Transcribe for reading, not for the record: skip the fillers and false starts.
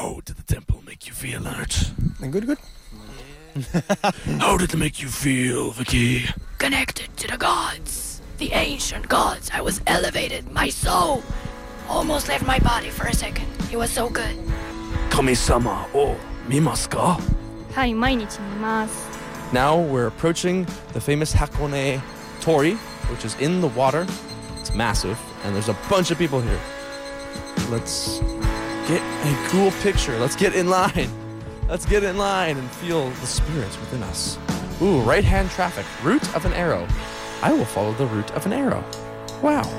How did the temple make you feel, Leonard? Good. How did it make you feel, Vicky? Connected to the gods. The ancient gods. I was elevated. My soul almost left my body for a second. It was so good. Kami-sama o mimasu ka? はい、毎日見ます。 Now we're approaching the famous Hakone Torii, which is in the water. It's massive, and there's a bunch of people here. Let's get a cool picture. Let's get in line. Let's get in line and feel the spirits within us. Ooh, right-hand traffic. Route of an arrow. I will follow the route of an arrow. Wow.